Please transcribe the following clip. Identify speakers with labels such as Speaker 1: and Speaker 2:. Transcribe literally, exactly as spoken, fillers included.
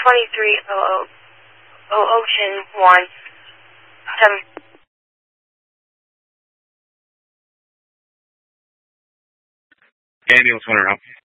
Speaker 1: twenty-three oh oh Ocean one seven.
Speaker 2: Daniel, what's going to help you?